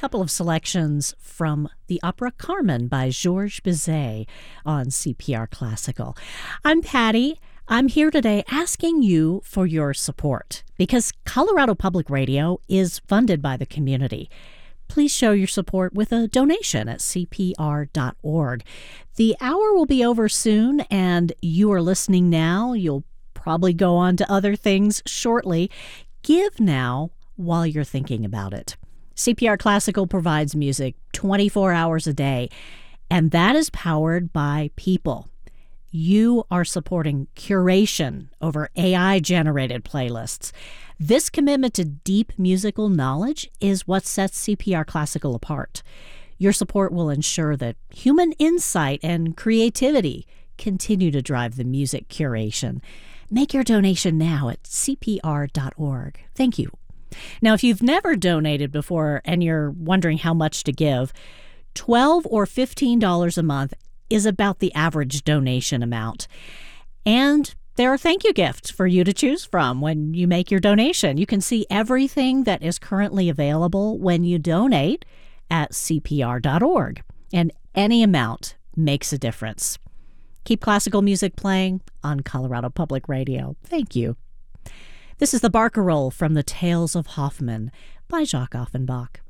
couple of selections from the opera Carmen by Georges Bizet on CPR Classical. I'm Patty. I'm here today asking you for your support because Colorado Public Radio is funded by the community. Please show your support with a donation at cpr.org. The hour will be over soon, and you are listening now. You'll probably go on to other things shortly. Give now while you're thinking about it. CPR Classical provides music 24 hours a day, and that is powered by people. You are supporting curation over AI-generated playlists. This commitment to deep musical knowledge is what sets CPR Classical apart. Your support will ensure that human insight and creativity continue to drive the music curation. Make your donation now at cpr.org. Thank you. Now, if you've never donated before and you're wondering how much to give, $12 or $15 a month is about the average donation amount. And there are thank you gifts for you to choose from when you make your donation. You can see everything that is currently available when you donate at cpr.org. And any amount makes a difference. Keep classical music playing on Colorado Public Radio. Thank you. This is the Barcarolle from the Tales of Hoffmann by Jacques Offenbach.